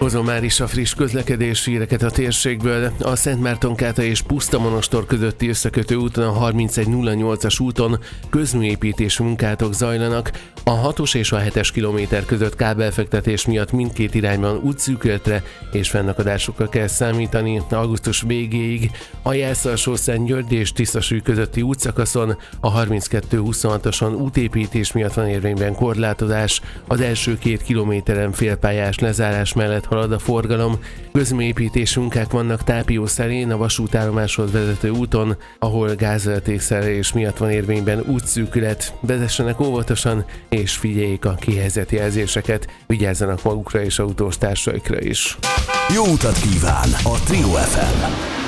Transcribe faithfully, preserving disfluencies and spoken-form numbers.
Hozom már is a friss közlekedési híreket a térségből. A Szentmártonkáta és Pusztamonostor közötti összekötő úton, a harmincegy nulla nyolcas úton közműépítési munkátok zajlanak. A hatos és a hetes kilométer között kábelfektetés miatt mindkét irányban útszűkületre és fennakadásokra kell számítani augusztus végéig. A Jászalsó-Szentgyörgyi és Tiszasúly közötti útszakaszon a harminckettő huszonhatoson útépítés miatt van érvényben korlátozás. Az első két kilométeren félpályás lezárás mellett halad a forgalom. Közműépítési munkák vannak Tápiószerén, a vasútállomáshoz vezető úton, ahol gázvezetékszerelés miatt van érvényben útszűkület. Vezessenek óvatosan és figyeljék a kihelyezett jelzéseket, vigyázzanak magukra és autós társaikra is. Jó utat kíván a Trio ef em!